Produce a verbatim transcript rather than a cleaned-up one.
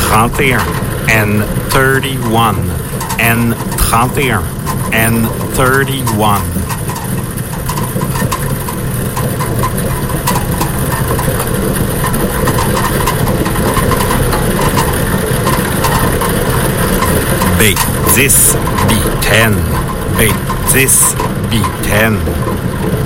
trente et un, N thirty-one, N trente et un, N thirty-one. B dix, B ten, B dix, B ten.